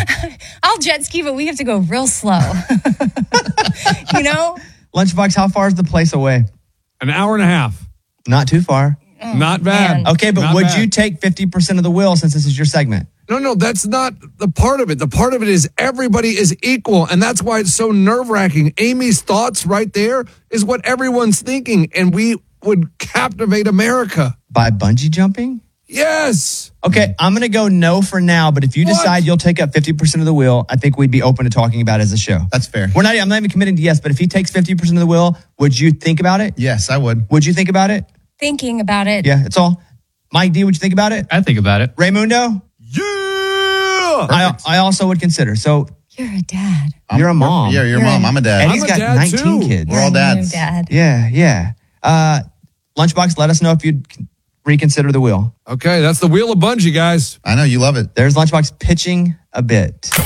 I'll jet ski, but we have to go real slow. You know? Lunchbox, how far is the place away? An hour and a half. Not too far. Oh, Not bad. man. Okay, but Not would bad. you take 50% of the wheel since this is your segment? No, that's not the part of it. The part of it is everybody is equal, and that's why it's so nerve-wracking. Amy's thoughts right there is what everyone's thinking, and we would captivate America. By bungee jumping? Yes. Okay, I'm going to go no for now, but if you What? decide you'll take up 50% of the wheel, I think we'd be open to talking about it as a show. That's fair. I'm not even committing to yes, but if he takes 50% of the wheel, would you think about it? Yes, I would. Would you think about it? Thinking about it. Yeah, it's all. Mike D, would you think about it? I think about it. Raymundo? Yeah. I also would consider. So You're a dad. you're a mom. Yeah, you're a mom. I'm a dad. Eddie's I'm a got dad, 19 too. kids. We're all You're a new dads. dad. Yeah. Lunchbox, let us know if you'd reconsider the wheel. Okay, that's the wheel of bungee, guys. I know you love it. There's Lunchbox pitching a bit.